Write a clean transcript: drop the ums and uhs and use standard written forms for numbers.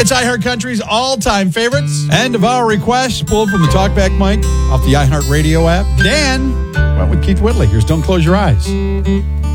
It's iHeart Country's all-time favorites. And of our requests, pulled from the TalkBack mic off the iHeart Radio app, Dan went with Keith Whitley. Here's Don't Close Your Eyes.